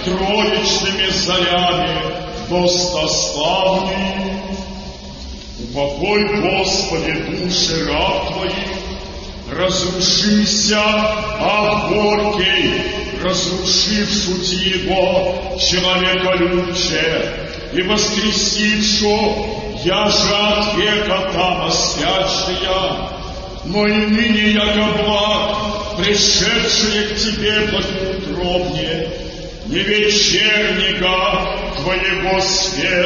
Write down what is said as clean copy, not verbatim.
троечными зарями достославный. Упокой, Господи, души раб Твоих, разрушися от горький, разрушившути его человеколюбче, и воскресившу, я же от века там освящая, но и ныне яко благ, пришедшие к Тебе благоутробнее, не вечерника Твоего света.